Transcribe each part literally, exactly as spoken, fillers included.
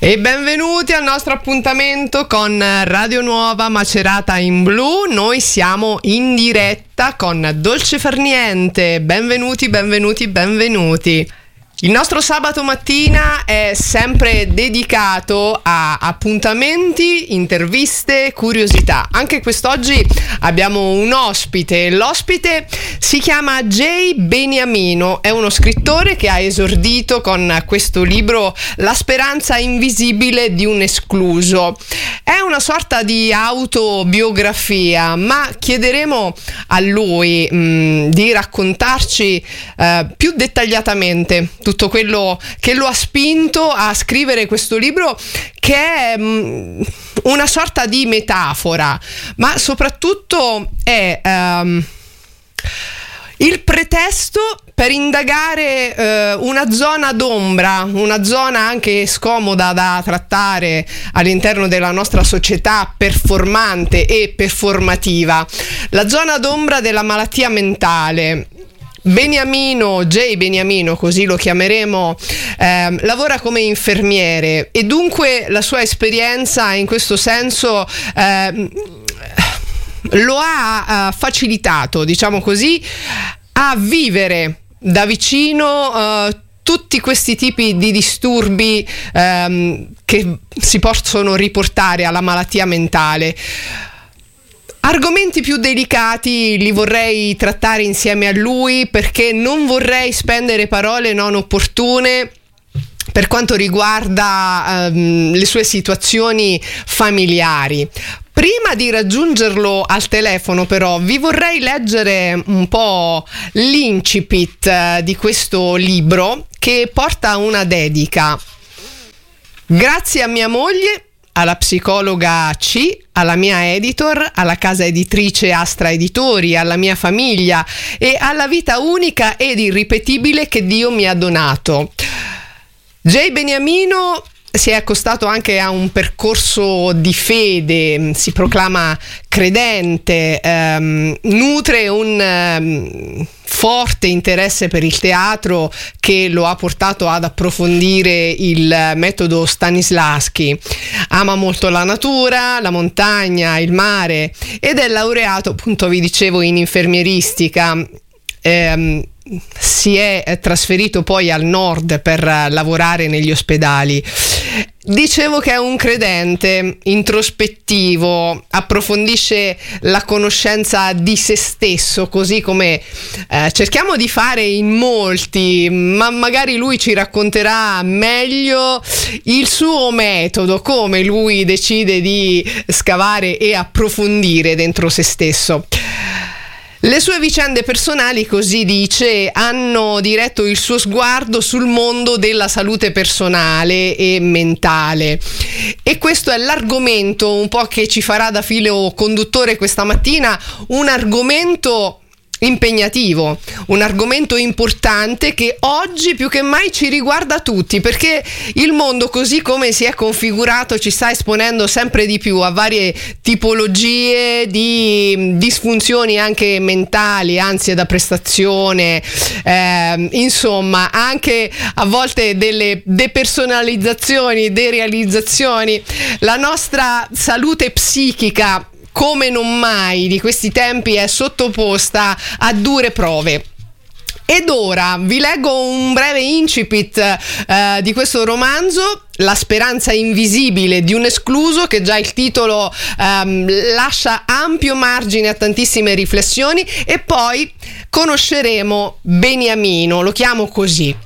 E benvenuti al nostro appuntamento con Radio Nuova Macerata in Blu. Noi siamo in diretta con Dolce Far Niente. Benvenuti, benvenuti, benvenuti. Il nostro sabato mattina è sempre dedicato a appuntamenti, interviste, curiosità. Anche quest'oggi abbiamo un ospite. L'ospite si chiama Jay Beniamino, è uno scrittore che ha esordito con questo libro La speranza invisibile di un escluso. È una sorta di autobiografia, ma chiederemo a lui mh, di raccontarci eh, più dettagliatamente tutto quello che lo ha spinto a scrivere questo libro, che è mh, una sorta di metafora, ma soprattutto è um, il pretesto per indagare eh, una zona d'ombra, una zona anche scomoda da trattare all'interno della nostra società performante e performativa, la zona d'ombra della malattia mentale. Beniamino, Jay Beniamino, così lo chiameremo, eh, lavora come infermiere e dunque la sua esperienza in questo senso eh, lo ha uh, facilitato, diciamo così, a vivere da vicino uh, tutti questi tipi di disturbi um, che si possono riportare alla malattia mentale. Argomenti più delicati li vorrei trattare insieme a lui, perché non vorrei spendere parole non opportune per quanto riguarda um, le sue situazioni familiari. Prima di raggiungerlo al telefono, però, vi vorrei leggere un po' l'incipit uh, di questo libro, che porta una dedica. Grazie a mia moglie, alla psicologa C, alla mia editor, alla casa editrice Astra Editori, alla mia famiglia e alla vita unica ed irripetibile che Dio mi ha donato. Jay Beniamino si è accostato anche a un percorso di fede, si proclama credente, ehm, nutre un ehm, forte interesse per il teatro che lo ha portato ad approfondire il metodo Stanislavski. Ama molto la natura, la montagna, il mare ed è laureato, appunto vi dicevo, in infermieristica. Ehm, si è trasferito poi al nord per lavorare negli ospedali. Dicevo che è un credente introspettivo, approfondisce la conoscenza di se stesso, così come eh, cerchiamo di fare in molti, ma magari lui ci racconterà meglio il suo metodo, come lui decide di scavare e approfondire dentro se stesso. Le sue vicende personali, così dice, hanno diretto il suo sguardo sul mondo della salute personale e mentale. E questo è l'argomento un po' che ci farà da filo conduttore questa mattina, un argomento impegnativo, un argomento importante che oggi più che mai ci riguarda tutti, perché il mondo, così come si è configurato, ci sta esponendo sempre di più a varie tipologie di disfunzioni anche mentali, ansie da prestazione, eh, insomma anche a volte delle depersonalizzazioni, derealizzazioni. La nostra salute psichica, come non mai di questi tempi, è sottoposta a dure prove. Ed ora vi leggo un breve incipit eh, di questo romanzo, La speranza invisibile di un escluso, che già il titolo ehm, lascia ampio margine a tantissime riflessioni, e poi conosceremo Beniamino, lo chiamo così.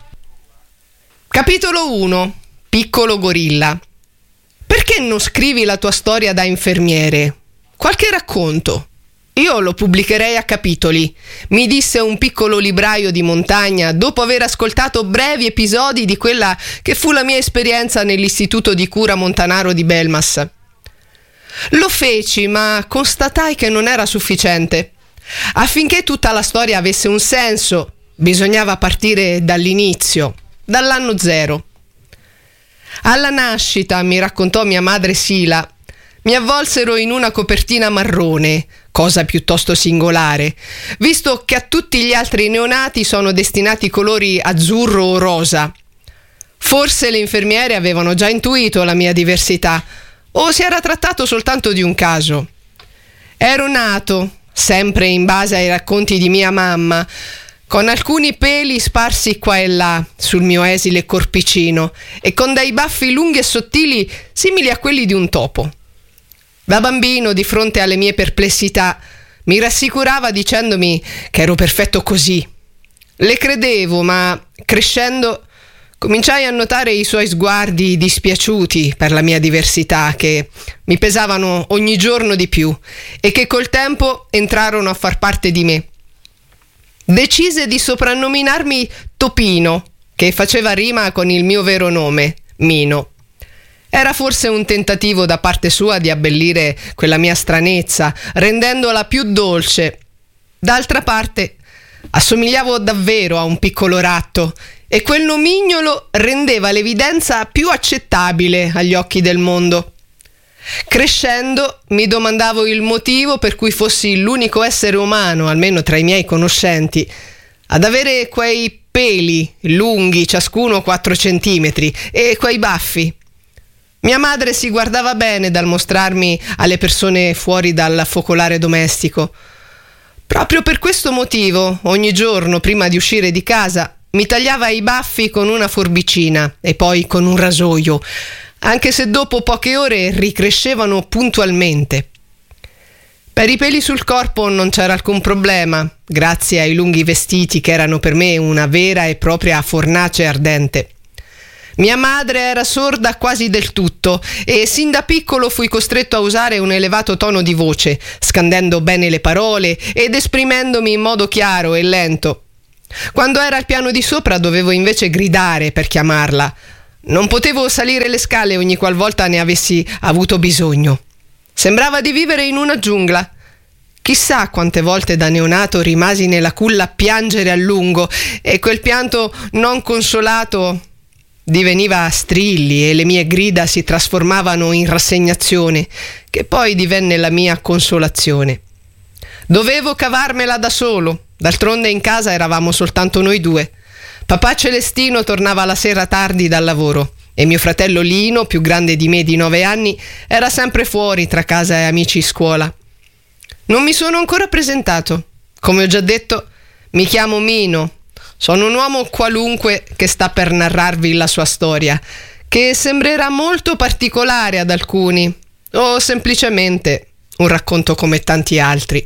Capitolo uno. Piccolo gorilla. Perché non scrivi la tua storia da infermiere? Qualche racconto. Io lo pubblicherei a capitoli, mi disse un piccolo libraio di montagna dopo aver ascoltato brevi episodi di quella che fu la mia esperienza nell'istituto di cura montanaro di Belmas. Lo feci, ma constatai che non era sufficiente. Affinché tutta la storia avesse un senso, bisognava partire dall'inizio, dall'anno zero. Alla nascita, mi raccontò mia madre Sila, mi avvolsero in una copertina marrone, cosa piuttosto singolare, visto che a tutti gli altri neonati sono destinati colori azzurro o rosa. Forse le infermiere avevano già intuito la mia diversità, o si era trattato soltanto di un caso. Ero nato, sempre in base ai racconti di mia mamma, con alcuni peli sparsi qua e là sul mio esile corpicino e con dei baffi lunghi e sottili simili a quelli di un topo. Da bambino, di fronte alle mie perplessità, mi rassicurava dicendomi che ero perfetto così. Le credevo, ma crescendo cominciai a notare i suoi sguardi dispiaciuti per la mia diversità, che mi pesavano ogni giorno di più e che col tempo entrarono a far parte di me. Decise di soprannominarmi Topino, che faceva rima con il mio vero nome, Mino. Era forse un tentativo da parte sua di abbellire quella mia stranezza, rendendola più dolce. D'altra parte, assomigliavo davvero a un piccolo ratto e quel nomignolo rendeva l'evidenza più accettabile agli occhi del mondo. Crescendo mi domandavo il motivo per cui fossi l'unico essere umano, almeno tra i miei conoscenti, ad avere quei peli lunghi, ciascuno quattro centimetri, e quei baffi. Mia madre si guardava bene dal mostrarmi alle persone fuori dal focolare domestico. Proprio per questo motivo, ogni giorno prima di uscire di casa, mi tagliava i baffi con una forbicina e poi con un rasoio, anche se dopo poche ore ricrescevano puntualmente. Per i peli sul corpo non c'era alcun problema, grazie ai lunghi vestiti che erano per me una vera e propria fornace ardente. Mia madre era sorda quasi del tutto e sin da piccolo fui costretto a usare un elevato tono di voce, scandendo bene le parole ed esprimendomi in modo chiaro e lento. Quando era al piano di sopra dovevo invece gridare per chiamarla. Non potevo salire le scale ogni qualvolta ne avessi avuto bisogno. Sembrava di vivere in una giungla. Chissà quante volte da neonato rimasi nella culla a piangere a lungo e quel pianto non consolato diveniva a strilli e le mie grida si trasformavano in rassegnazione, che poi divenne la mia consolazione. Dovevo cavarmela da solo, d'altronde in casa eravamo soltanto noi due. Papà Celestino tornava la sera tardi dal lavoro e mio fratello Lino, più grande di me di nove anni, era sempre fuori tra casa e amici scuola. Non mi sono ancora presentato. Come ho già detto, mi chiamo Mino. Sono un uomo qualunque che sta per narrarvi la sua storia, che sembrerà molto particolare ad alcuni, o semplicemente un racconto come tanti altri.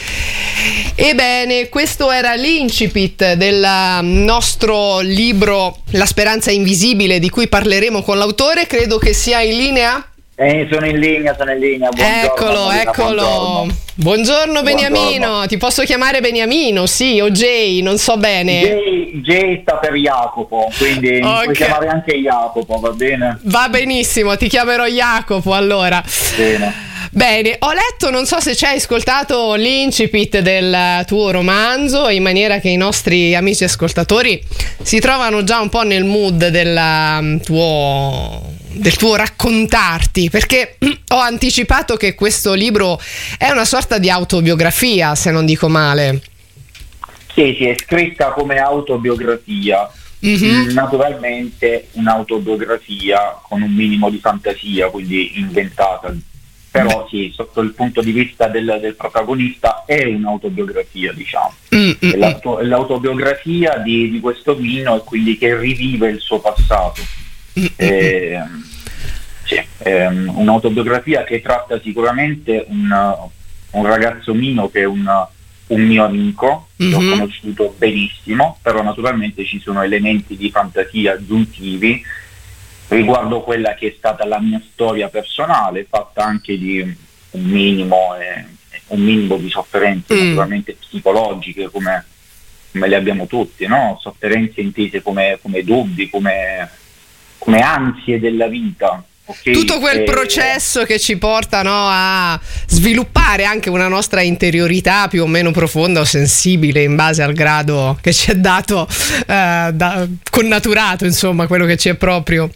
Ebbene, questo era l'incipit del nostro libro La speranza invisibile, di cui parleremo con l'autore. Credo che sia in linea. Eh, sono in linea, sono in linea. Buongiorno, eccolo, Marina, eccolo. Buongiorno, buongiorno Beniamino. Buongiorno. Ti posso chiamare Beniamino? Sì, o Jay, non so bene. Jay, Jay sta per Jacopo, quindi okay. Puoi chiamare anche Jacopo, va bene? Va benissimo, ti chiamerò Jacopo allora. Bene. Bene, ho letto, non so se ci hai ascoltato l'incipit del tuo romanzo, in maniera che i nostri amici ascoltatori si trovano già un po' nel mood del tuo, del tuo raccontarti, perché ho anticipato che questo libro è una sorta di autobiografia, se non dico male. Sì, sì, è scritta come autobiografia. Mm-hmm. Naturalmente un'autobiografia con un minimo di fantasia, quindi inventata. Però sì, sotto il punto di vista del, del protagonista è un'autobiografia, diciamo. Mm-hmm. È, l'auto, è l'autobiografia di, di questo Mino, e quindi che rivive il suo passato. Mm-hmm. E, sì, è un'autobiografia che tratta sicuramente un, un ragazzo Mino che è un, un mio amico, mm-hmm. L'ho conosciuto benissimo, però naturalmente ci sono elementi di fantasia aggiuntivi riguardo quella che è stata la mia storia personale, fatta anche di un minimo, eh, un minimo di sofferenze mm. naturalmente psicologiche, come, come le abbiamo tutti, no? Sofferenze intese come, come dubbi, come, come ansie della vita. Okay? Tutto quel e... processo che ci porta, no, a sviluppare anche una nostra interiorità più o meno profonda o sensibile in base al grado che ci è dato, eh, da, connaturato, insomma, quello che ci è proprio.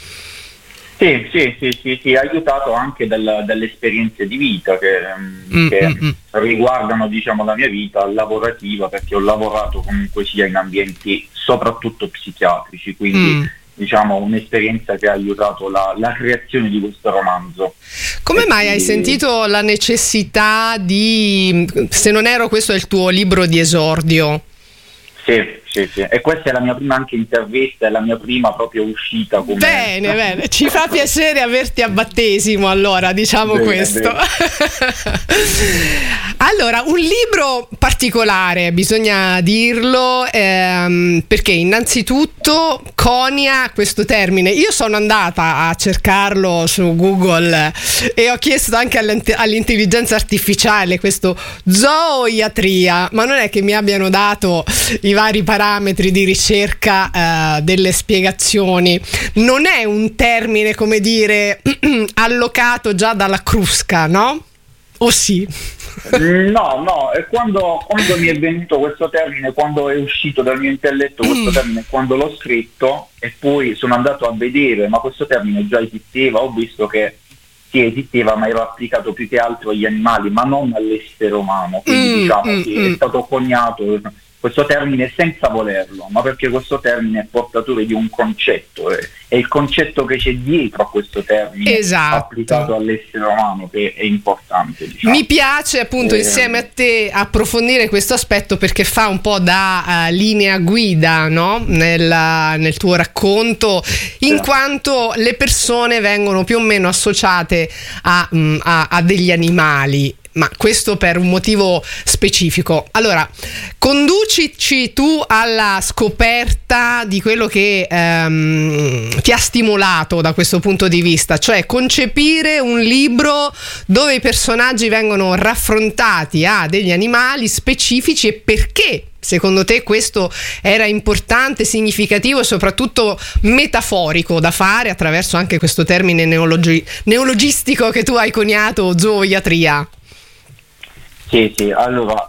Sì, sì, sì, sì, sì, aiutato anche dal, dalle esperienze di vita che, mm, che mm, riguardano, diciamo, la mia vita lavorativa, perché ho lavorato comunque sia in ambienti soprattutto psichiatrici, quindi mm. diciamo, un'esperienza che ha aiutato la, la creazione di questo romanzo. Come e mai quindi... hai sentito la necessità di, se non ero, questo è il tuo libro di esordio? Sì, sì, sì. E questa è la mia prima anche intervista, è la mia prima proprio uscita. Come... Bene, bene, ci fa piacere averti a battesimo, allora, diciamo bene, questo. Bene. Allora, un libro particolare, bisogna dirlo, ehm, perché innanzitutto conia questo termine. Io sono andata a cercarlo su Google e ho chiesto anche all'intelligenza artificiale questo zooiatria, ma non è che mi abbiano dato i vari parametri di ricerca, eh, delle spiegazioni. Non è un termine, come dire, allocato già dalla Crusca, no? O sì? No, no, e quando, quando mi è venuto questo termine, quando è uscito dal mio intelletto questo termine, quando l'ho scritto e poi sono andato a vedere, ma questo termine già esisteva, ho visto che sì, esisteva, ma era applicato più che altro agli animali, ma non all'essere umano, quindi mm, diciamo mm, che mm. è stato coniato questo termine senza volerlo, ma perché questo termine è portatore di un concetto, è, è il concetto che c'è dietro a questo termine, esatto, applicato all'essere umano, che è importante, diciamo. Mi piace appunto eh, insieme a te approfondire questo aspetto, perché fa un po' da uh, linea guida, no? nel, nel tuo racconto, in sì. quanto le persone vengono più o meno associate a, um, a, a degli animali, ma questo per un motivo specifico. Allora, conducici tu alla scoperta di quello che ehm, ti ha stimolato da questo punto di vista, cioè concepire un libro dove i personaggi vengono raffrontati a degli animali specifici, e perché secondo te questo era importante, significativo e soprattutto metaforico da fare attraverso anche questo termine neologi- neologistico che tu hai coniato, zooiatria? Sì, sì, allora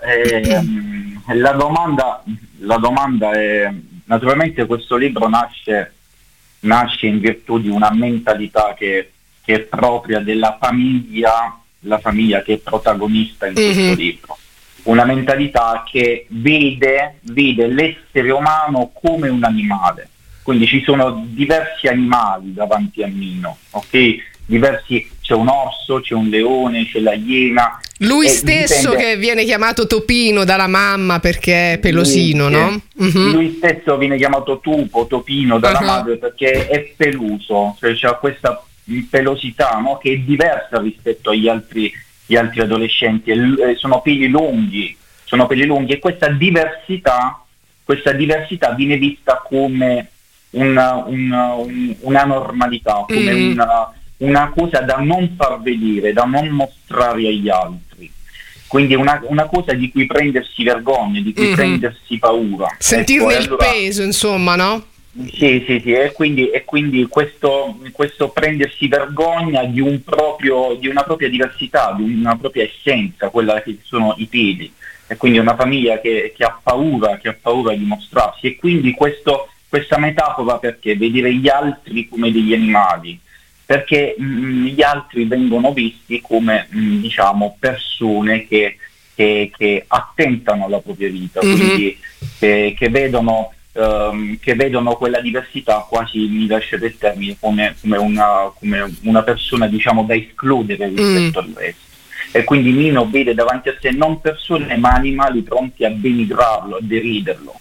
ehm, la domanda la domanda è, naturalmente questo libro nasce nasce in virtù di una mentalità che, che è propria della famiglia, la famiglia che è protagonista in questo mm-hmm. libro, una mentalità che vede, vede l'essere umano come un animale, quindi ci sono diversi animali davanti a Mino, ok? Diversi, c'è un orso, c'è un leone, c'è la iena. Lui stesso dipende... che viene chiamato Topino dalla mamma perché è pelosino, lui, no? Uh-huh. Lui stesso viene chiamato Tupo, Topino dalla uh-huh. madre perché è peluso, cioè c'ha questa pelosità, no? Che è diversa rispetto agli altri, gli altri adolescenti, e sono peli lunghi, sono peli lunghi e questa diversità, questa diversità viene vista come una, una, un, una normalità, come mm. una una cosa da non far vedere, da non mostrare agli altri, quindi una, una cosa di cui prendersi vergogna, di cui mm-hmm. prendersi paura, sentirne ecco, il allora, peso, insomma, no? Sì, sì, sì, e quindi, e quindi questo, questo prendersi vergogna di un proprio, di una propria diversità, di una propria essenza, quella che sono i peli, e quindi una famiglia che, che ha paura, che ha paura di mostrarsi, e quindi questo, questa metafora, perché vedere gli altri come degli animali, perché mh, gli altri vengono visti come mh, diciamo persone che, che, che attentano alla propria vita, mm-hmm. quindi che, che, vedono, um, che vedono quella diversità quasi, mi lasciate il termine, come, come, una, come una persona diciamo da escludere rispetto mm. al resto. E quindi Mino vede davanti a sé non persone ma animali pronti a denigrarlo, a deriderlo.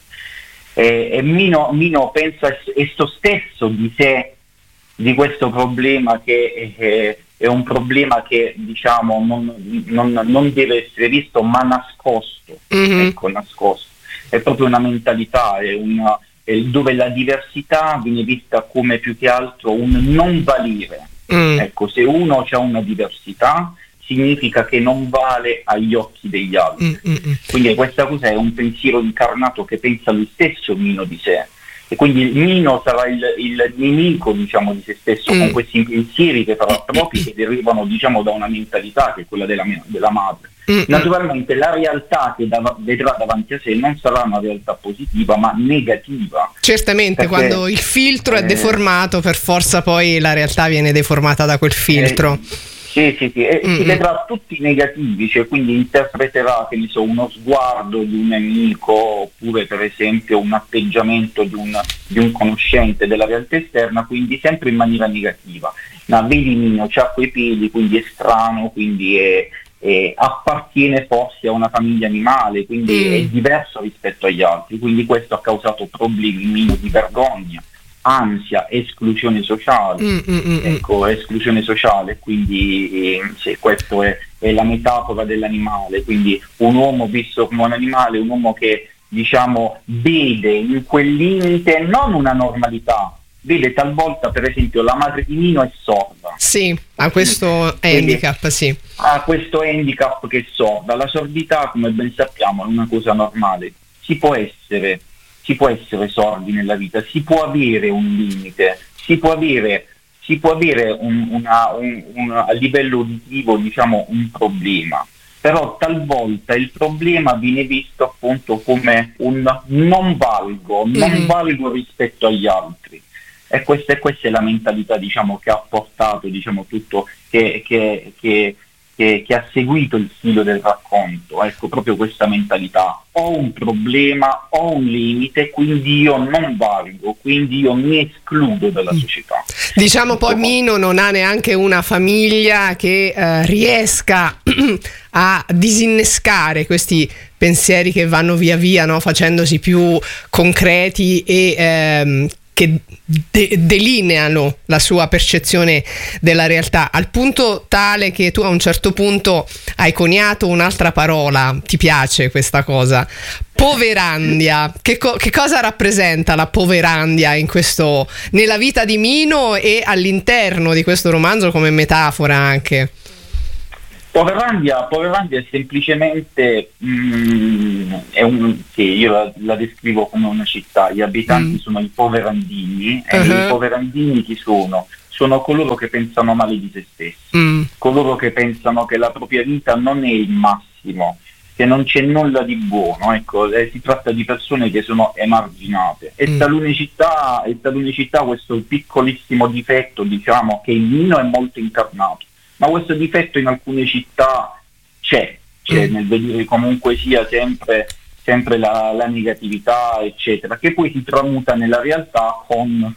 E, e Mino, Mino pensa esso stesso di sé, di questo problema che è, è un problema che diciamo non, non, non deve essere visto ma nascosto, mm-hmm. ecco, nascosto. È proprio una mentalità, è una, è dove la diversità viene vista come più che altro un non valere. Mm. Ecco, se uno ha una diversità significa che non vale agli occhi degli altri. Mm-hmm. Quindi questa cosa è un pensiero incarnato che pensa lui stesso Mino di sé. E quindi il Mino sarà il, il nemico diciamo di se stesso mm. con questi pensieri che farà propri, che derivano diciamo da una mentalità che è quella della, della madre. Mm. Naturalmente la realtà che da, vedrà davanti a sé non sarà una realtà positiva ma negativa. Certamente, perché, quando il filtro eh, è deformato, per forza poi la realtà viene deformata da quel filtro. Eh, Sì, sì, sì, e Mm-mm. si vedrà tutti negativi, cioè quindi interpreterà, che ne so, uno sguardo di un amico, oppure per esempio un atteggiamento di un, di un conoscente della realtà esterna, quindi sempre in maniera negativa. Ma vedi Nino, c'ha quei piedi, quindi è strano, quindi è, è- appartiene forse a una famiglia animale, quindi Mm. è diverso rispetto agli altri, quindi questo ha causato problemi in Nino di vergogna, ansia, esclusione sociale. Mm, mm, mm, mm. Ecco, esclusione sociale, quindi eh, sì, questo è, è la metafora dell'animale, quindi un uomo visto come un animale, un uomo che diciamo vede in quel limite non una normalità, vede talvolta per esempio la madre di Nino è sorda. Sì, ha questo Quindi handicap, sì. ha questo handicap che è sorda. La sordità, come ben sappiamo, è una cosa normale. Si può essere, si può essere sordi nella vita, si può avere un limite, si può avere, si può avere un, una, un, un- a livello uditivo, diciamo, un problema. Però talvolta il problema viene visto appunto come un non valgo, non Mhm. valgo rispetto agli altri. E questa, e questa è la mentalità, diciamo, che ha portato, diciamo, tutto, che, che- che- che- che ha seguito il filo del racconto. Ecco, proprio questa mentalità. Ho un problema, ho un limite, quindi io non valgo, quindi io mi escludo dalla società. Diciamo poi Ecco, Mino non ha neanche una famiglia che eh, riesca a disinnescare questi pensieri che vanno via via, no? Facendosi più concreti e ehm, che de- delineano la sua percezione della realtà, al punto tale che tu a un certo punto hai coniato un'altra parola. Ti piace questa cosa? Poverandia. Che, co- che cosa rappresenta la poverandia in questo, nella vita di Mino e all'interno di questo romanzo come metafora anche? Poverandia, Poverandia è semplicemente, mm, è un, sì, io la, la descrivo come una città, gli abitanti Mm. sono i poverandini, e Uh-huh. i poverandini chi sono? Sono coloro che pensano male di se stessi, Mm. coloro che pensano che la propria vita non è il massimo, che non c'è nulla di buono, ecco, eh, si tratta di persone che sono emarginate. E Mm. talune città, e talune città questo piccolissimo difetto, diciamo, che in Nino è molto incarnato. Ma questo difetto in alcune città c'è, c'è Mm. nel vedere comunque sia sempre, sempre la, la negatività, eccetera, che poi si tramuta nella realtà con,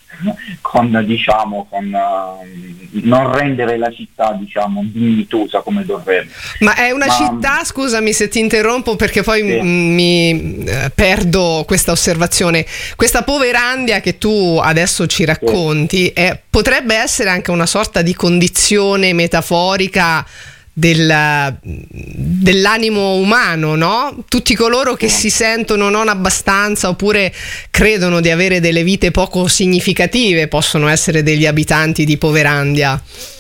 con diciamo, con eh, non rendere la città, diciamo, dignitosa come dovrebbe. Ma è una Ma- città, scusami se ti interrompo perché poi Sì. mm, mi eh, perdo questa osservazione. Questa poverandia che tu adesso ci racconti è- potrebbe essere anche una sorta di condizione metaforica del- dell'animo umano, no? Tutti coloro che si sentono non abbastanza oppure credono di avere delle vite poco significative possono essere degli abitanti di Poverandia.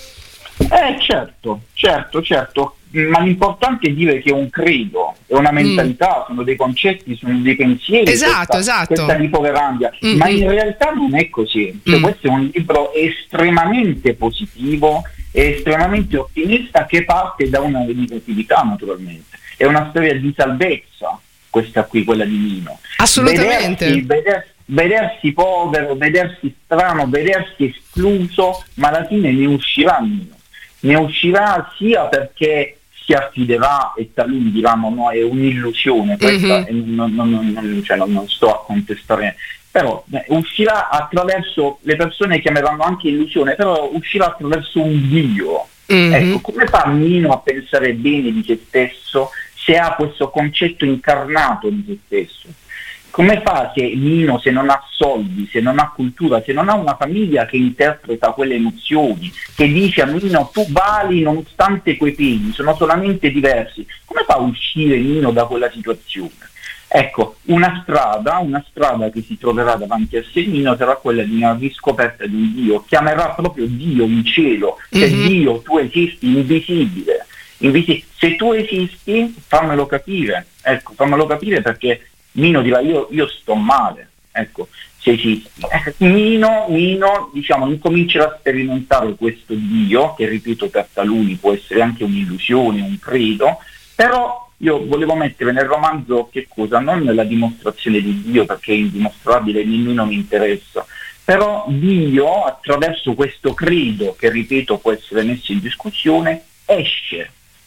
Eh certo, certo, certo, ma l'importante è dire che è un credo, è una mentalità, sono dei concetti, sono dei pensieri. Esatto, questa, esatto. Questa di Poverandia, Mm, ma mm. in realtà non è così. Cioè, Mm. questo è un libro estremamente positivo, estremamente ottimista, che parte da una negatività, naturalmente. È una storia di salvezza, questa qui, quella di Nino. Assolutamente. Vedersi, veder- vedersi povero, vedersi strano, vedersi escluso, ma alla fine ne uscirà Nino. Ne uscirà sia perché si affiderà, e taluni diranno no, è un'illusione questa, Mhm. e non, non- non- non- cioè, non- non sto a contestare, però eh, uscirà attraverso, le persone chiameranno anche illusione, però uscirà attraverso un Dio. Mhm. Ecco, come fa Nino a pensare bene di se stesso se ha questo concetto incarnato di se stesso? Come fa se Nino, se non ha soldi, se non ha cultura, se non ha una famiglia che interpreta quelle emozioni, che dice a Nino tu vali nonostante quei pesi, sono solamente diversi, come fa a uscire Nino da quella situazione? Ecco, una strada, una strada che si troverà davanti a sé Nino sarà quella di una riscoperta di un Dio, chiamerà proprio Dio in cielo, cioè Mhm. Dio, tu esisti, invisibile. Invisi- se tu esisti, fammelo capire, ecco, fammelo capire perché Nino dirà io, io sto male, ecco, se esisti. Eh, Nino, Nino, diciamo, incomincerà a sperimentare questo Dio, che ripeto per taluni può essere anche un'illusione, un credo, però io volevo mettere nel romanzo che cosa? Non la dimostrazione di Dio perché è indimostrabile e nemmeno mi interessa, però Dio, attraverso questo credo, che ripeto può essere messo in discussione, esce,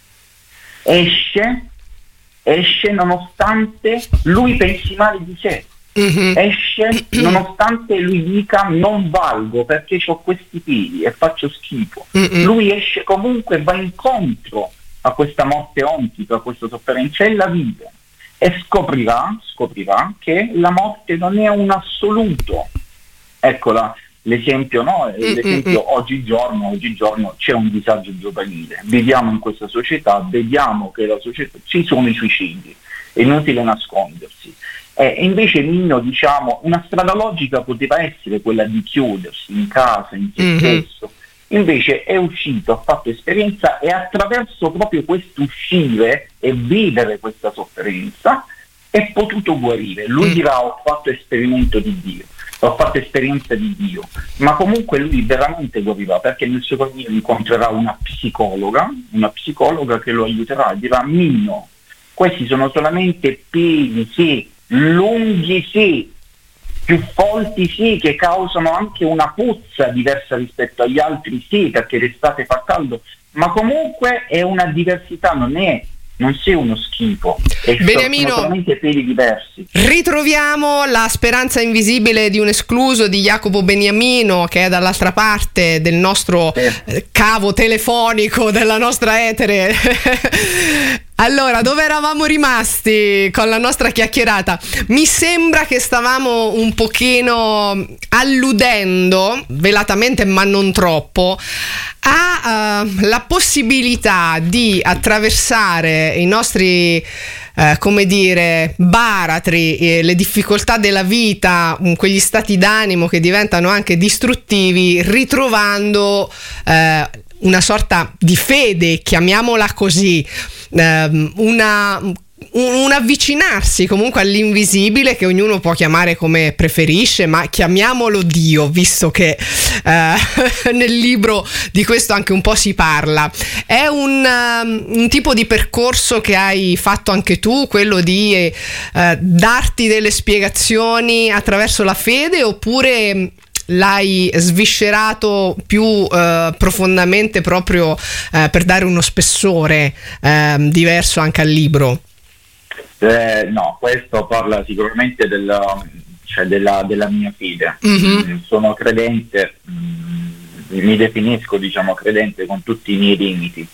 esce, esce nonostante lui pensi male di sé. Mm-hmm. Esce nonostante lui dica non valgo perché ho questi piedi e faccio schifo. Mm-hmm. Lui esce comunque, va incontro a questa morte ontica, a questa sofferenza, e la vive, e scoprirà, scoprirà che la morte non è un assoluto. Eccola l'esempio, no? L'esempio mm-hmm. oggigiorno, oggigiorno c'è un disagio giovanile, viviamo in questa società, vediamo che la società, ci sono i suicidi, è inutile nascondersi. E invece Nino, diciamo, una strada logica poteva essere quella di chiudersi in casa, in se mm-hmm. stesso, invece è uscito, ha fatto esperienza, e attraverso proprio questo uscire e vivere questa sofferenza è potuto guarire. Lui mm. dirà ho fatto esperimento di Dio, ho fatto esperienza di Dio, ma comunque lui veramente guarirà, perché nel suo cammino incontrerà una psicologa, una psicologa che lo aiuterà, dirà Nino, questi sono solamente peli, sì, lunghi sì, più folti sì, che causano anche una puzza diversa rispetto agli altri sì, perché l'estate fa caldo, ma comunque è una diversità, non è non sei uno schifo, e Beniamino, sono solamente peli diversi. Ritroviamo La speranza invisibile di un escluso di Jacopo Beniamino, che è dall'altra parte del nostro eh. cavo telefonico, della nostra etere. Allora, dove eravamo rimasti con la nostra chiacchierata? Mi sembra che stavamo un pochino alludendo, velatamente ma non troppo, a uh, la possibilità di attraversare i nostri uh, come dire baratri, eh, le difficoltà della vita, um, quegli stati d'animo che diventano anche distruttivi, ritrovando uh, una sorta di fede, chiamiamola così, um, una un avvicinarsi comunque all'invisibile, che ognuno può chiamare come preferisce, ma chiamiamolo Dio, visto che eh, nel libro di questo anche un po' si parla. È un, um, un tipo di percorso che hai fatto anche tu, quello di eh, darti delle spiegazioni attraverso la fede, oppure l'hai sviscerato più eh, profondamente proprio eh, per dare uno spessore eh, diverso anche al libro? Eh, no, questo parla sicuramente della, cioè della, della mia fede. Mm-hmm. Sono credente, mh, mi definisco diciamo credente con tutti i miei limiti,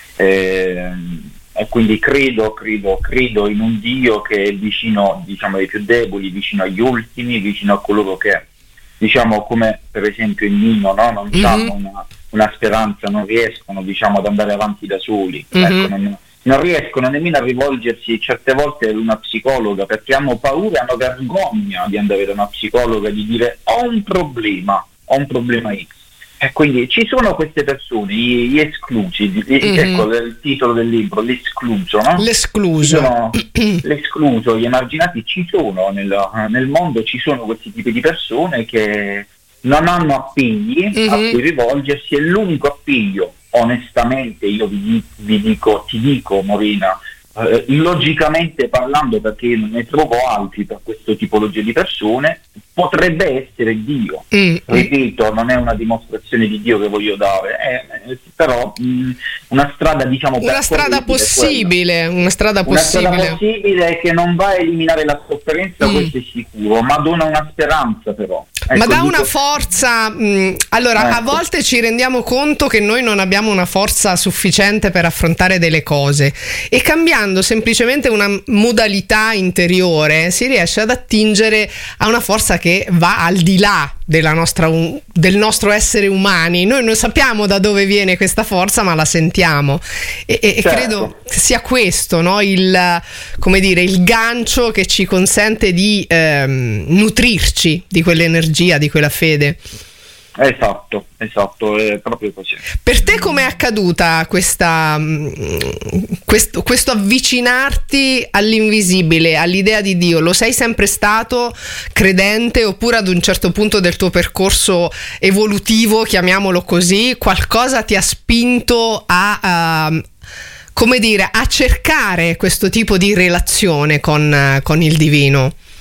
eh, e quindi credo, credo, credo in un Dio che è vicino, diciamo, ai più deboli, vicino agli ultimi, vicino a coloro che, diciamo, come per esempio il Nino, no? Non mm-hmm. hanno una, una speranza, non riescono, diciamo, ad andare avanti da soli. Mm-hmm. Ecco, non, non riescono nemmeno a rivolgersi certe volte ad una psicologa, perché hanno paura, hanno vergogna di andare da una psicologa, di dire ho un problema, ho un problema X. E quindi ci sono queste persone, gli, gli esclusi, gli, mm-hmm. ecco il titolo del libro, l'escluso, no? L'escluso. Sono, l'escluso, gli emarginati ci sono, nel, nel mondo ci sono questi tipi di persone che non hanno appigli mm-hmm. a cui rivolgersi, e l'unico appiglio, onestamente io vi, vi dico, ti dico Morina, eh, logicamente parlando, perché io non ne trovo altri per questo tipologia di persone, potrebbe essere Dio. Mm. Ripeto, non è una dimostrazione di Dio che voglio dare, eh, però mh, una strada, diciamo, una strada possibile, una strada una possibile. strada possibile che non va a eliminare la sofferenza, mm. questo è sicuro, ma dona una speranza però. Ecco, ma dà dico... una forza, mh, allora ecco. A volte ci rendiamo conto che noi non abbiamo una forza sufficiente per affrontare delle cose, e cambiando semplicemente una modalità interiore si riesce ad attingere a una forza che va al di là della nostra, del nostro essere umani. Noi non sappiamo da dove viene questa forza, ma la sentiamo, e, e certo. credo sia questo, no? il, come dire, il gancio che ci consente di ehm, nutrirci di quell'energia, di quella fede. Esatto, esatto, è proprio così. Per te com'è accaduta questa, questo, questo avvicinarti all'invisibile, all'idea di Dio? Lo sei sempre stato credente, oppure ad un certo punto del tuo percorso evolutivo, chiamiamolo così, qualcosa ti ha spinto a, uh, come dire, a cercare questo tipo di relazione con, con il divino?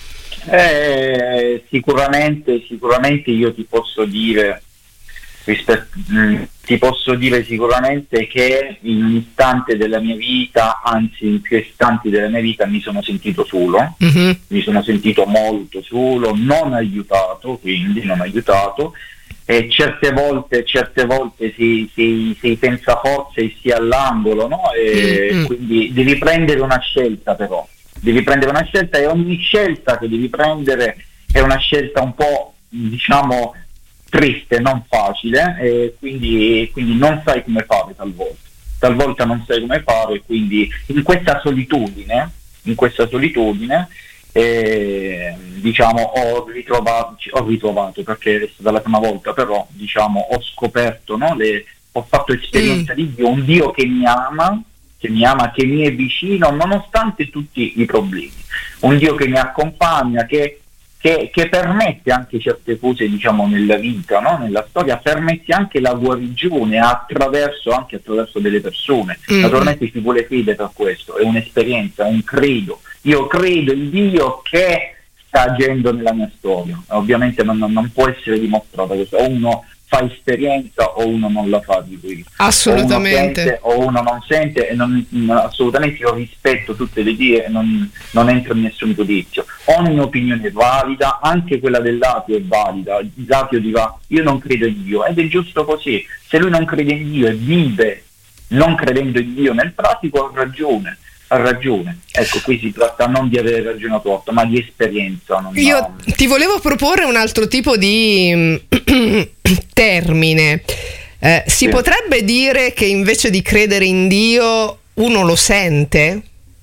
Eh, sicuramente, sicuramente io ti posso dire, rispetto, mh, ti posso dire sicuramente che in un istante della mia vita, anzi in più istanti della mia vita, mi sono sentito solo, mm-hmm. mi sono sentito molto solo, non aiutato, quindi non aiutato, e certe volte, certe volte si, si, si pensa forza e si è all'angolo, no? E mm-hmm. quindi devi prendere una scelta però. Devi prendere una scelta e ogni scelta che devi prendere è una scelta un po', diciamo, triste, non facile, e quindi, quindi non sai come fare talvolta. Talvolta non sai come fare, quindi in questa solitudine, in questa solitudine, eh, diciamo, ho ritrovato, ho ritrovato, perché è stata la prima volta, però diciamo, ho scoperto, no, le, ho fatto esperienza mm. di Dio, un Dio che mi ama, che mi ama, che mi è vicino nonostante tutti i problemi, un Dio che mi accompagna, che, che, che permette anche certe cose, diciamo, nella vita, no? Nella storia, permette anche la guarigione attraverso, anche attraverso delle persone. Mm-hmm. Naturalmente ci vuole fede per questo, è un'esperienza, un credo. Io credo in Dio che sta agendo nella mia storia, ovviamente non, non può essere dimostrata questo, o uno fa esperienza o uno non la fa di qui, assolutamente, o uno sente o uno non sente, e non, assolutamente io rispetto tutte le idee e non, non entro in nessun giudizio. Ogni opinione è valida, anche quella dell'ateo è valida. L'ateo dirà io non credo in Dio, ed è giusto così. Se lui non crede in Dio e vive non credendo in Dio nel pratico, ha ragione. Ha ragione, ecco, qui si tratta non di avere ragione o torto, ma di esperienza. Non Io ha... ti volevo proporre un altro tipo di termine. Eh, si sì. potrebbe dire che invece di credere in Dio uno lo sente?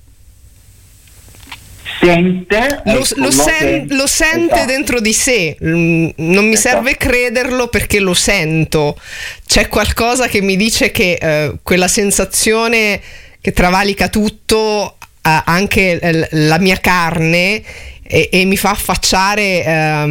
Sente, lo, ecco, lo, sen- lo sente esatto. dentro di sé. Non mi esatto. serve crederlo perché lo sento. C'è qualcosa che mi dice che eh, quella sensazione che travalica tutto, eh, anche l- la mia carne, e, e mi fa affacciare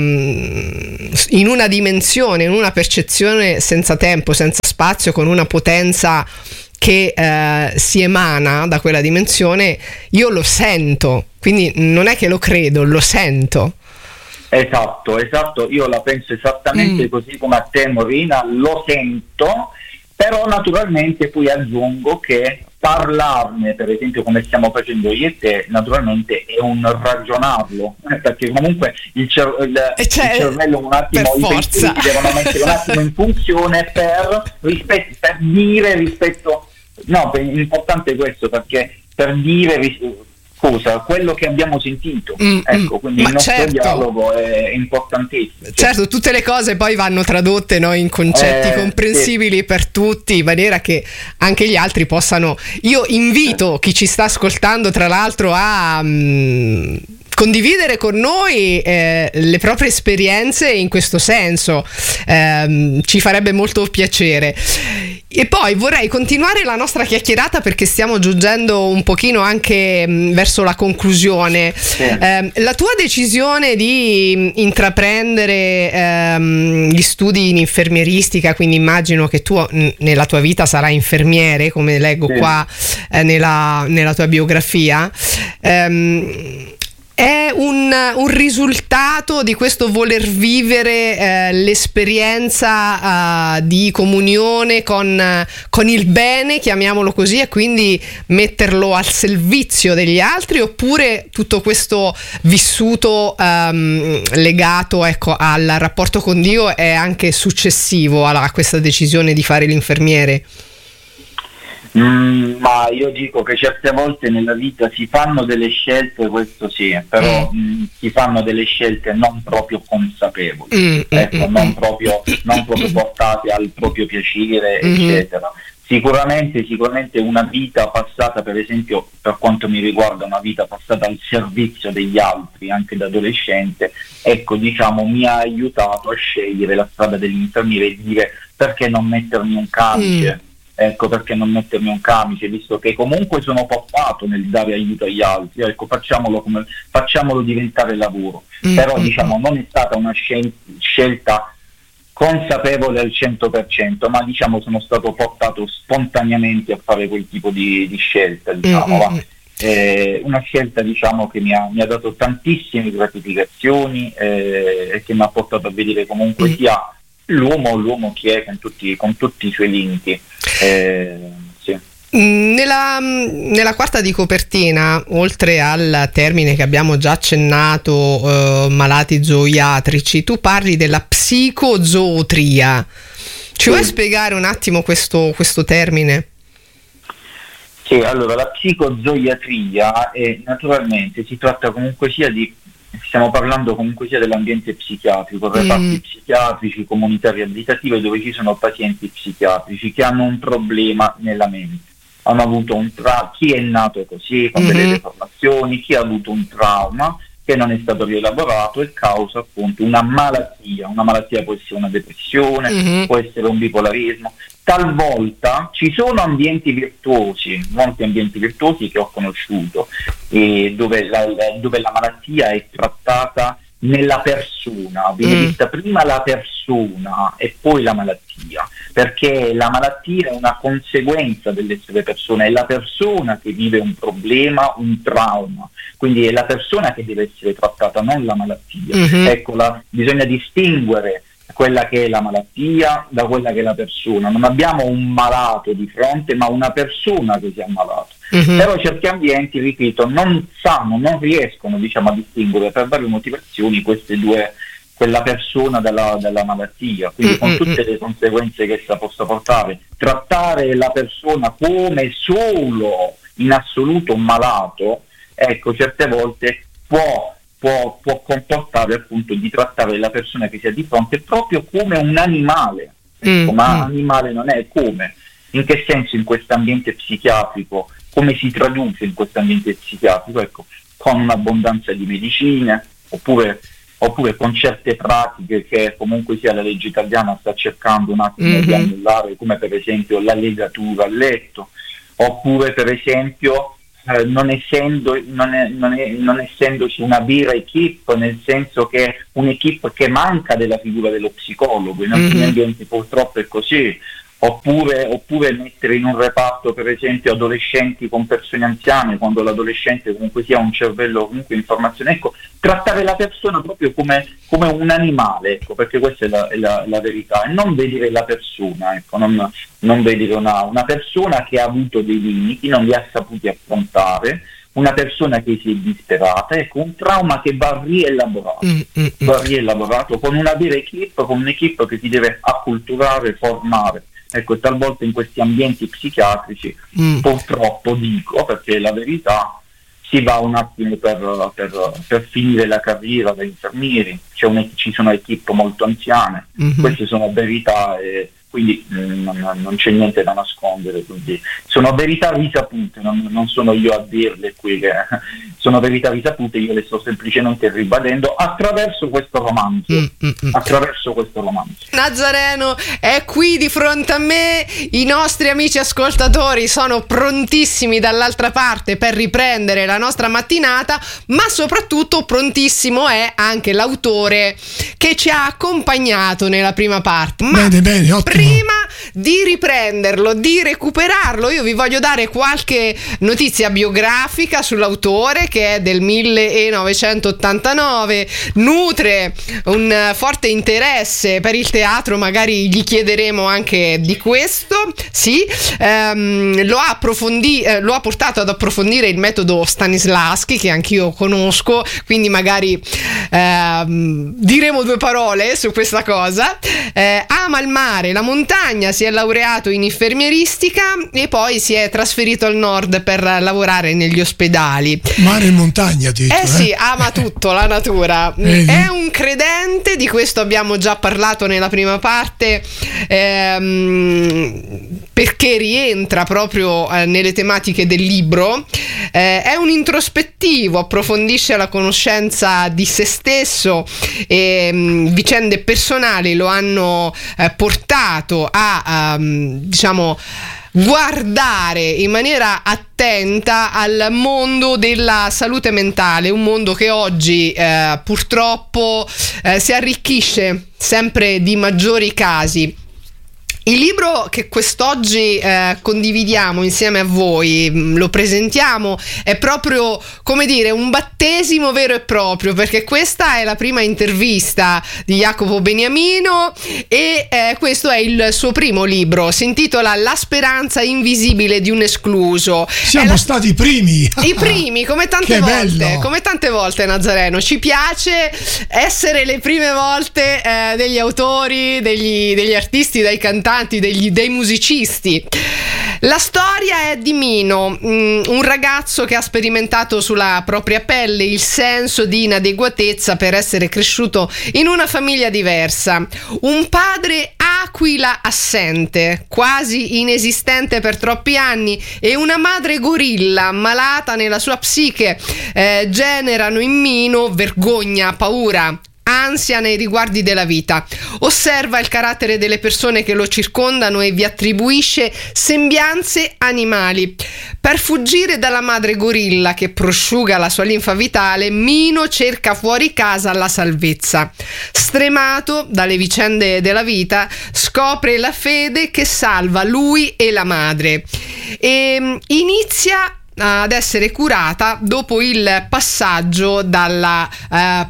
um, in una dimensione, in una percezione senza tempo, senza spazio, con una potenza che eh, si emana da quella dimensione. Io lo sento, quindi non è che lo credo, lo sento. Esatto, esatto, io la penso esattamente mm. così come a te, Morina, lo sento, però naturalmente poi aggiungo che parlarne, per esempio come stiamo facendo io e te, naturalmente è un ragionarlo, eh, perché comunque il, cer- il, il cervello un attimo, i pensieri devono mettere un attimo in funzione per, rispetto, per dire rispetto, no, è importante questo, perché per dire ris- cosa, quello che abbiamo sentito, mm, ecco, quindi il nostro certo. dialogo è importantissimo. Cioè. Certo, tutte le cose poi vanno tradotte, no, in concetti eh, comprensibili sì. per tutti, in maniera che anche gli altri possano. Io invito chi ci sta ascoltando, tra l'altro, a mh, condividere con noi eh, le proprie esperienze in questo senso, eh, ci farebbe molto piacere. E poi vorrei continuare la nostra chiacchierata, perché stiamo giungendo un pochino anche mh, verso la conclusione. Sì. Eh, la tua decisione di intraprendere ehm, gli studi in infermieristica, quindi immagino che tu n- nella tua vita sarai infermiere, come leggo sì. qua eh, nella, nella tua biografia, ehm, è un, un risultato di questo voler vivere eh, l'esperienza uh, di comunione con, con il bene, chiamiamolo così, e quindi metterlo al servizio degli altri, oppure tutto questo vissuto um, legato, ecco, al rapporto con Dio è anche successivo a, a questa decisione di fare l'infermiere? Mm, ma io dico che certe volte nella vita si fanno delle scelte, questo sì, però mm. mh, si fanno delle scelte non proprio consapevoli, mm, ecco, mm, non, mm. proprio, non proprio portate al proprio piacere, mm. eccetera. Sicuramente, sicuramente una vita passata, per esempio, per quanto mi riguarda, una vita passata al servizio degli altri, anche da adolescente, ecco, diciamo, mi ha aiutato a scegliere la strada dell'infermiere e dire perché non mettermi un camice. Mm. Ecco, perché non mettermi un camice, visto che comunque sono portato nel dare aiuto agli altri, ecco, facciamolo, come, facciamolo diventare lavoro. Mm-hmm. Però diciamo non è stata una scel- scelta consapevole al cento per cento, ma diciamo sono stato portato spontaneamente a fare quel tipo di, di scelta, diciamo, mm-hmm. va. Eh, una scelta, diciamo, che mi ha, mi ha dato tantissime gratificazioni eh, e che mi ha portato a vedere comunque mm. sia l'uomo l'uomo che è con tutti, con tutti i suoi limiti. Eh, sì. Nella, nella quarta di copertina, oltre al termine che abbiamo già accennato, eh, malati zooiatrici, tu parli della psicozootria. Ci sì. vuoi spiegare un attimo questo, questo termine? Sì, allora la psicozoiatria è, naturalmente si tratta comunque sia di, stiamo parlando comunque sia dell'ambiente psichiatrico, reparti mm. psichiatrici, comunità riabilitative dove ci sono pazienti psichiatrici che hanno un problema nella mente. Hanno avuto un tra- chi è nato così, con mm-hmm. delle deformazioni, chi ha avuto un trauma che non è stato rielaborato e causa appunto una malattia. Una malattia può essere una depressione, mm-hmm. può essere un bipolarismo. Talvolta ci sono ambienti virtuosi, molti ambienti virtuosi che ho conosciuto, e dove, la, dove la malattia è trattata nella persona, viene mm. vista prima la persona e poi la malattia, perché la malattia è una conseguenza dell'essere persona, è la persona che vive un problema, un trauma, quindi è la persona che deve essere trattata, non la malattia. Mm-hmm. Ecco, la, bisogna distinguere quella che è la malattia da quella che è la persona. Non abbiamo un malato di fronte, ma una persona che si è ammalato. Mm-hmm. Però certi ambienti, ripeto, non sanno, non riescono, diciamo, a distinguere per varie motivazioni queste due, quella persona dalla, dalla malattia, quindi mm-hmm. con tutte le conseguenze che essa possa portare. Trattare la persona come solo in assoluto un malato, ecco, certe volte può Può, può comportare appunto di trattare la persona che si ha di fronte proprio come un animale. Ecco, mm, ma mm. animale non è come? In che senso in questo ambiente psichiatrico? Come si traduce in questo ambiente psichiatrico? Ecco, con un'abbondanza di medicine, oppure, oppure con certe pratiche che comunque sia la legge italiana sta cercando un attimo mm-hmm. di annullare, come per esempio la legatura al letto, oppure per esempio Eh, non, essendo, non, è, non, è, non essendoci una vera equipe, nel senso che è un'equipe che manca della figura dello psicologo, in alcuni mm-hmm. ambienti purtroppo è così, oppure, oppure mettere in un reparto per esempio adolescenti con persone anziane, quando l'adolescente comunque sia un cervello comunque in formazione, ecco, trattare la persona proprio come, come un animale, ecco, perché questa è la, è la, la verità, e non vedere la persona, ecco, non, non vedere una, una persona che ha avuto dei limiti, non li ha saputi affrontare, una persona che si è disperata, ecco, un trauma che va rielaborato, mm, mm, va rielaborato con una vera equipe, con un'equipe che si deve acculturare, formare. Ecco, talvolta in questi ambienti psichiatrici, mm. purtroppo dico, perché la verità, si va un attimo per, per, per finire la carriera da infermieri, c'è un, ci sono equipe molto anziane, mm-hmm. queste sono verità e quindi mh, non, non c'è niente da nascondere, quindi sono verità risapute, non, non sono io a dirle qui che sono verità risapute, io le sto semplicemente ribadendo attraverso questo romanzo, mm-hmm. attraverso questo romanzo. Nazareno è qui di fronte a me, i nostri amici ascoltatori sono prontissimi dall'altra parte per riprendere la nostra mattinata, ma soprattutto prontissimo è anche l'autore che ci ha accompagnato nella prima parte. Ma bene, bene, ottimo. Prima di riprenderlo, di recuperarlo, io vi voglio dare qualche notizia biografica sull'autore, che è del millenovecentottantanove, nutre un forte interesse per il teatro, magari gli chiederemo anche di questo, sì, ehm, lo ha approfondi- eh, lo ha portato ad approfondire il metodo Stanislavski, che anch'io conosco, quindi magari ehm, diremo due parole su questa cosa. Eh, ama il mare, la montagna, si è laureato in infermieristica e poi si è trasferito al nord per lavorare negli ospedali. Mare e montagna, detto, eh, eh sì, ama tutto, la natura. Vedi? È un credente, di questo abbiamo già parlato nella prima parte, ehm, perché rientra proprio eh, nelle tematiche del libro. Eh, è un introspettivo, approfondisce la conoscenza di se stesso e mh, vicende personali lo hanno eh, portato a um, diciamo guardare in maniera attenta al mondo della salute mentale, un mondo che oggi eh, purtroppo eh, si arricchisce sempre di maggiori casi. Il libro che quest'oggi eh, condividiamo insieme a voi, lo presentiamo, è proprio, come dire, un battesimo vero e proprio, perché questa è la prima intervista di Jacopo Beniamino e eh, questo è il suo primo libro, si intitola La speranza invisibile di un escluso. Siamo la... stati i primi. I primi, come tante Che volte, bello. come tante volte, Nazareno, ci piace essere le prime volte eh, degli autori, degli, degli artisti, dei cantanti, Degli, dei musicisti. La storia è di Mino, mh, un ragazzo che ha sperimentato sulla propria pelle il senso di inadeguatezza per essere cresciuto in una famiglia diversa. Un padre aquila assente, quasi inesistente per troppi anni, e una madre gorilla malata nella sua psiche eh, generano in Mino vergogna, paura, ansia nei riguardi della vita. Osserva il carattere delle persone che lo circondano e vi attribuisce sembianze animali. Per fuggire dalla madre gorilla che prosciuga la sua linfa vitale, Mino cerca fuori casa la salvezza. Stremato dalle vicende della vita, scopre la fede che salva lui e la madre e inizia ad essere curata dopo il passaggio dalla uh,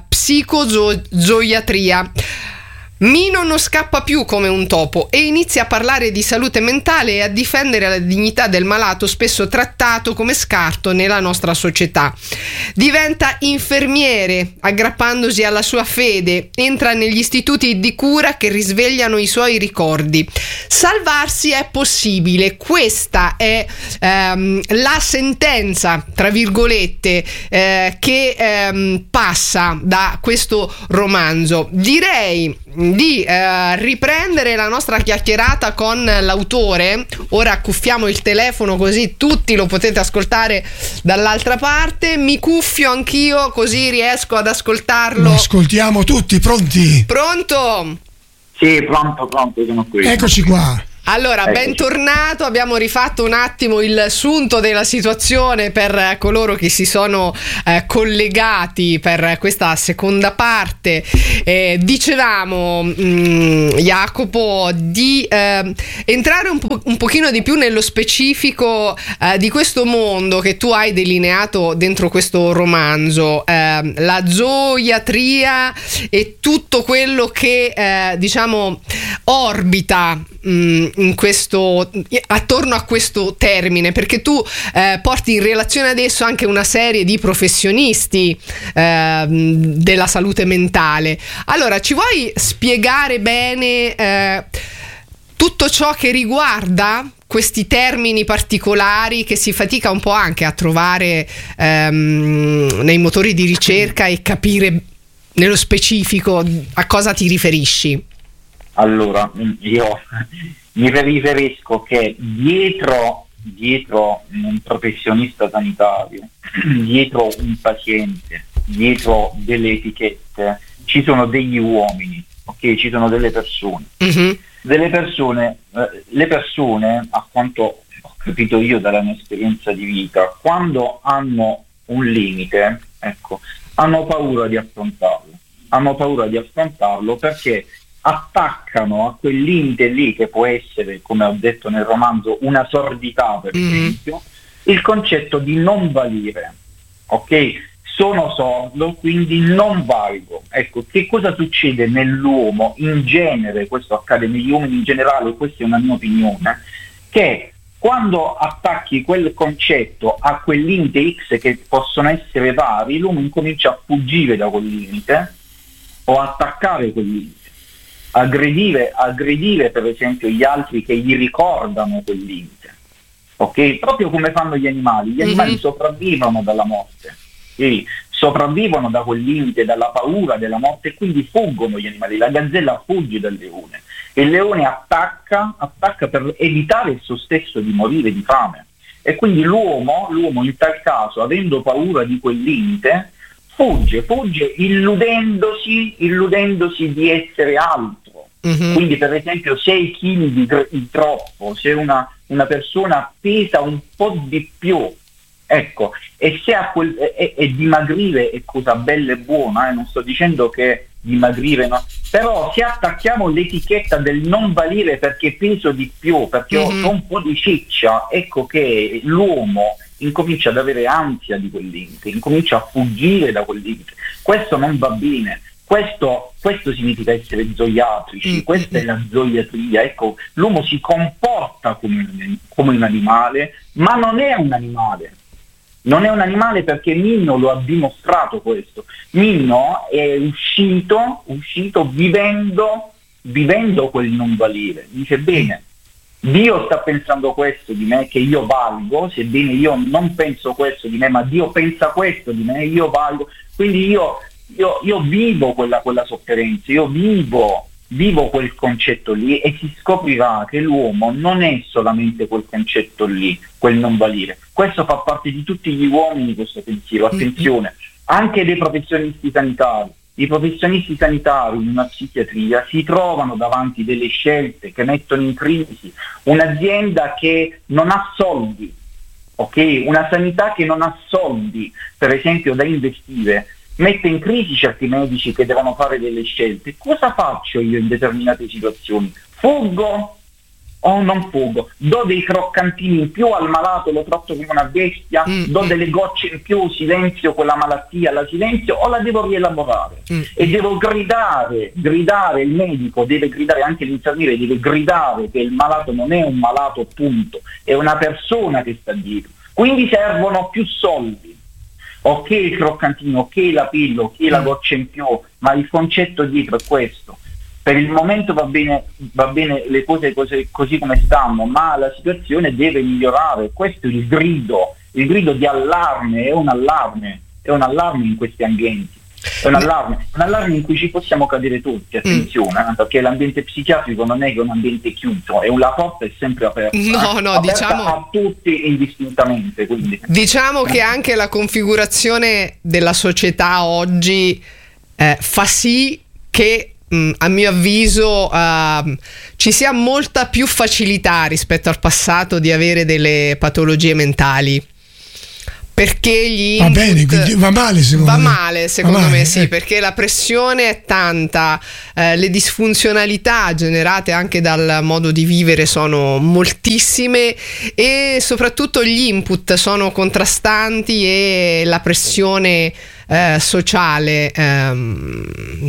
psicozoiatria. Mino non scappa più come un topo e inizia a parlare di salute mentale e a difendere la dignità del malato, spesso trattato come scarto nella nostra società. Diventa infermiere, aggrappandosi alla sua fede, entra negli istituti di cura che risvegliano i suoi ricordi. Salvarsi è possibile, questa è ehm, la sentenza, tra virgolette, eh, che ehm, passa da questo romanzo. Direi di eh, riprendere la nostra chiacchierata con l'autore. Ora accuffiamo il telefono così tutti lo potete ascoltare dall'altra parte. Mi cuffio anch'io così riesco ad ascoltarlo. Lo ascoltiamo tutti, pronti? Pronto? Sì, pronto, pronto, sono qui. Eccoci qua. Allora, Eccoci. bentornato, abbiamo rifatto un attimo il sunto della situazione per coloro che si sono eh, collegati per questa seconda parte. Eh, dicevamo, mh, Jacopo, di eh, entrare un, po- un pochino di più nello specifico eh, di questo mondo che tu hai delineato dentro questo romanzo, eh, la zoiatria e tutto quello che eh, diciamo orbita mh, in questo, attorno a questo termine, perché tu eh, porti in relazione adesso anche una serie di professionisti eh, della salute mentale. Allora, ci vuoi spiegare bene eh, tutto ciò che riguarda questi termini particolari che si fatica un po' anche a trovare ehm, nei motori di ricerca e capire nello specifico a cosa ti riferisci? Allora, io mi riferisco che dietro, dietro un professionista sanitario, dietro un paziente, dietro delle etichette, ci sono degli uomini, ok? Ci sono delle persone. Mm-hmm. Delle persone, eh, le persone, a quanto ho capito io dalla mia esperienza di vita, quando hanno un limite, ecco, hanno paura di affrontarlo. Hanno paura di affrontarlo perché attaccano a quel limite lì, che può essere, come ho detto nel romanzo, una sordità, per mm. esempio, il concetto di non valere, ok? Sono sordo, quindi non valgo. Ecco, che cosa succede nell'uomo in genere? Questo accade negli uomini in generale, questa è una mia opinione, che quando attacchi quel concetto a quel limite X, che possono essere vari, l'uomo incomincia a fuggire da quel limite o attaccare quel limite. Aggredire, aggredire per esempio gli altri che gli ricordano quel limite, ok? Proprio come fanno gli animali. Gli animali mm-hmm. sopravvivono dalla morte, sì, sopravvivono da quel limite, dalla paura della morte, e quindi fuggono gli animali. La gazzella fugge dal leone, e il leone attacca, attacca per evitare il suo stesso di morire di fame, e quindi l'uomo, l'uomo in tal caso, avendo paura di quel limite, fugge, fugge illudendosi, illudendosi di essere altro. Mm-hmm. Quindi per esempio sei chili di, di troppo, se una, una persona pesa un po' di più, ecco, e se a quel, e, e dimagrire è cosa bella e buona, eh, non sto dicendo che dimagrire, no? Però se attacchiamo l'etichetta del non valere perché peso di più, perché mm-hmm. ho un po' di ciccia, ecco che l'uomo incomincia ad avere ansia di quel limite, incomincia a fuggire da quel limite. Questo non va bene, questo, questo significa essere zoiatrici, mm-hmm. questa è la zoiatria. Ecco, l'uomo si comporta come un, come un animale, ma non è un animale. Non è un animale perché Minno lo ha dimostrato questo. Minno è uscito, uscito vivendo, vivendo quel non valere. Dice bene, Dio sta pensando questo di me, che io valgo, sebbene io non penso questo di me, ma Dio pensa questo di me, io valgo. Quindi io, io, io vivo quella, quella sofferenza, io vivo, vivo quel concetto lì, e si scoprirà che l'uomo non è solamente quel concetto lì, quel non valere. Questo fa parte di tutti gli uomini, questo pensiero, attenzione, anche dei professionisti sanitari. I professionisti sanitari in una psichiatria si trovano davanti delle scelte che mettono in crisi un'azienda che non ha soldi, ok? Una sanità che non ha soldi, per esempio, da investire, mette in crisi certi medici che devono fare delle scelte. Cosa faccio io in determinate situazioni? Fuggo o non fuggo? Do dei croccantini in più al malato, lo tratto come una bestia? Mm, do mm. delle gocce in più, silenzio quella malattia, la silenzio, o la devo rielaborare? Mm. E devo gridare, gridare, il medico deve gridare, anche l'infermiere deve gridare che il malato non è un malato, punto, è una persona che sta dietro. Quindi servono più soldi. Ok il croccantino, ok la pillola, ok la goccia in più, ma il concetto dietro è questo. Per il momento va bene, va bene le cose, cose così come stanno, ma la situazione deve migliorare. Questo è il grido, il grido di allarme, è un allarme, è un allarme in questi ambienti. È un allarme, un allarme in cui ci possiamo cadere tutti, attenzione, mm. perché l'ambiente psichiatrico non è che un ambiente chiuso, è una porta è sempre aperta, no, no, aperta diciamo, a tutti indistintamente. Quindi. Diciamo che anche la configurazione della società oggi eh, fa sì che, mh, a mio avviso, uh, ci sia molta più facilità rispetto al passato di avere delle patologie mentali. Perché gli va input, bene, quindi va male secondo va me. male secondo va male, me sì, eh. perché la pressione è tanta, eh, le disfunzionalità generate anche dal modo di vivere sono moltissime, e soprattutto gli input sono contrastanti, e la pressione eh, sociale ehm,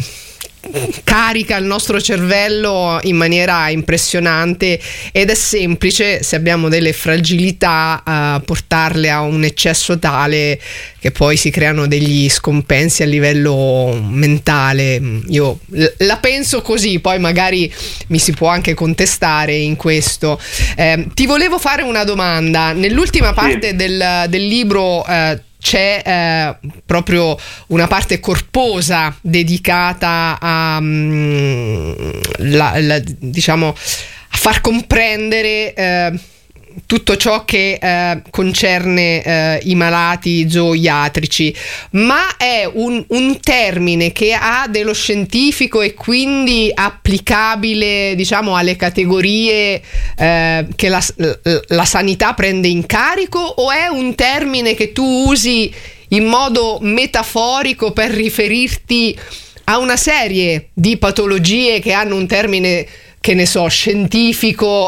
carica il nostro cervello in maniera impressionante, ed è semplice, se abbiamo delle fragilità, uh, portarle a un eccesso tale che poi si creano degli scompensi a livello mentale. Io la penso così, poi magari mi si può anche contestare in questo. Eh, ti volevo fare una domanda. Nell'ultima parte sì. del, del libro eh, c'è eh, proprio una parte corposa dedicata a, um, la, la, diciamo, a far comprendere eh, tutto ciò che eh, concerne eh, i malati zooiatrici, ma è un, un termine che ha dello scientifico e quindi applicabile, diciamo, alle categorie eh, che la, la sanità prende in carico, o è un termine che tu usi in modo metaforico per riferirti a una serie di patologie che hanno un termine, che ne so, scientifico,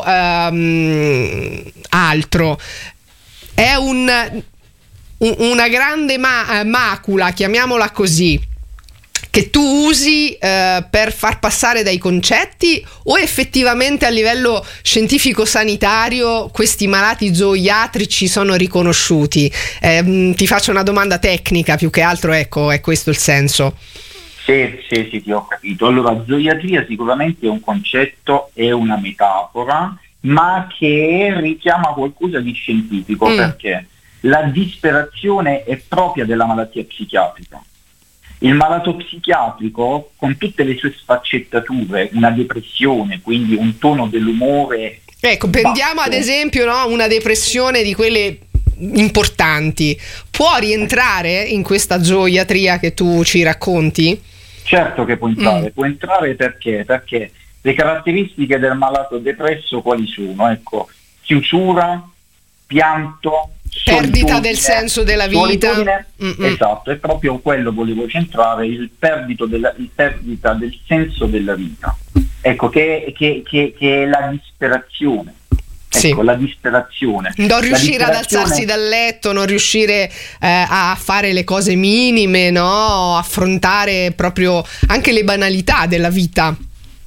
um, altro? È un, un, una grande ma- macula, chiamiamola così, che tu usi uh, per far passare dai concetti, o effettivamente a livello scientifico-sanitario questi malati zooiatrici sono riconosciuti? Eh, ti faccio una domanda tecnica più che altro, ecco, è questo il senso. Sì, sì, sì, ti ho capito. Allora, zoiatria sicuramente è un concetto, è una metafora, ma che richiama qualcosa di scientifico, mm. perché la disperazione è propria della malattia psichiatrica. Il malato psichiatrico, con tutte le sue sfaccettature, una depressione, quindi un tono dell'umore... Ecco, prendiamo ad esempio, no, una depressione di quelle importanti, può rientrare in questa zoiatria che tu ci racconti? Certo che può entrare, mm. può entrare perché? Perché le caratteristiche del malato depresso quali sono? Ecco, chiusura, pianto, perdita del senso della vita. Esatto, è proprio quello volevo centrare, il, perdito della, il perdita del senso della vita, ecco, che, che, che, che è la disperazione. Sì. Ecco, la disperazione. Non riuscire la disperazione... ad alzarsi dal letto, non riuscire eh, a fare le cose minime, no? Affrontare proprio anche le banalità della vita.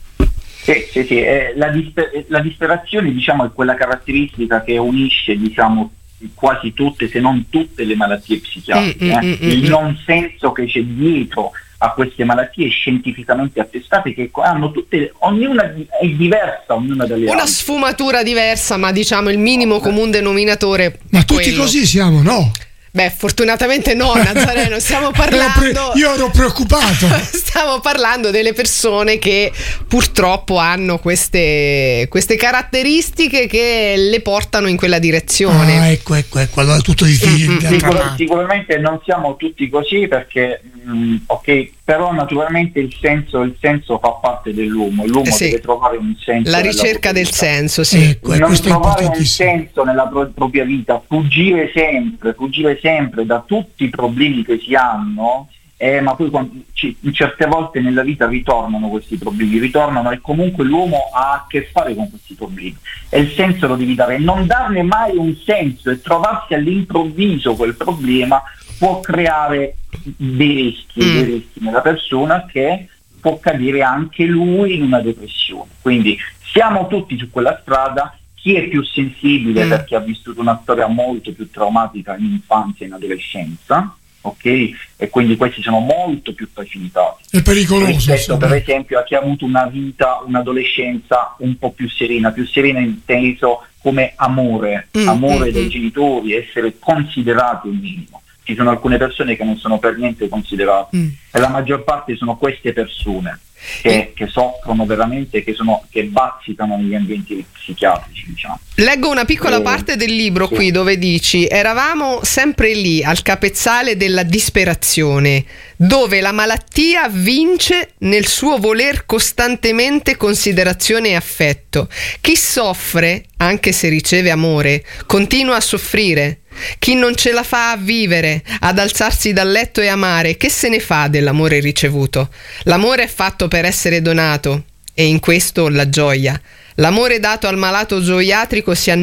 Sì, sì, sì. Eh, la, disper- la disperazione, diciamo, è quella caratteristica che unisce, diciamo, quasi tutte, se non tutte, le malattie psichiatriche. Mm, mm, eh. mm, Il mm. non senso che c'è dietro a queste malattie scientificamente attestate, che hanno tutte, ognuna è diversa, ognuna delle una altre. Sfumatura diversa, ma diciamo il minimo comune denominatore. Ma tutti quello. Così siamo, no? Beh, fortunatamente no, Nazareno, stiamo parlando... Io ero preoccupato. Stiamo parlando delle persone che purtroppo hanno queste, queste caratteristiche che le portano in quella direzione. Ah, ecco, ecco, ecco, allora è tutto difficile. Mm-hmm. Sicur- sicuramente non siamo tutti così, perché, mh, ok, però naturalmente il senso, il senso fa parte dell'uomo, l'uomo sì. deve trovare un senso. La ricerca del senso, sì. Ecco, non trovare un senso nella pro- propria vita, fuggire sempre, fuggire sempre da tutti i problemi che si hanno, eh, ma poi quando, c- certe volte nella vita ritornano questi problemi, ritornano e comunque l'uomo ha a che fare con questi problemi e il senso lo devi dare, non darne mai un senso e trovarsi all'improvviso quel problema può creare dei rischi, mm. dei rischi nella persona, che può cadere anche lui in una depressione. Quindi siamo tutti su quella strada. Chi è più sensibile mm. perché ha vissuto una storia molto più traumatica in infanzia e in adolescenza, ok? E quindi questi sono molto più facilitati. È pericoloso. Rispetto per esempio a chi ha avuto una vita, un'adolescenza un po' più serena, più serena inteso come amore, mm. amore mm. dei genitori, essere considerati un minimo. Ci sono alcune persone che non sono per niente considerate mm. e la maggior parte sono queste persone che, che soffrono veramente, che, sono, che bazzicano negli ambienti psichiatrici, diciamo. Leggo una piccola eh, parte del libro sì. qui dove dici: eravamo sempre lì al capezzale della disperazione, dove la malattia vince nel suo voler costantemente considerazione e affetto. Chi soffre, anche se riceve amore, continua a soffrire. Chi non ce la fa a vivere, ad alzarsi dal letto e amare, che se ne fa dell'amore ricevuto? L'amore è fatto per essere donato, e in questo la gioia. L'amore dato al malato zoiatrico si